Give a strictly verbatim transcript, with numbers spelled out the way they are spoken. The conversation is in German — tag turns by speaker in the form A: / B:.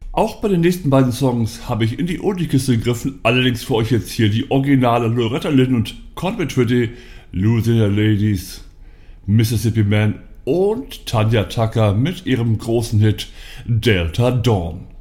A: Auch bei den nächsten beiden Songs habe ich in die Oldie-Kiste gegriffen, allerdings für euch jetzt hier die originale Loretta Lynn und Conway Twitty, Louisiana Ladies, Mississippi Man und Tanya Tucker mit ihrem großen Hit Delta Dawn.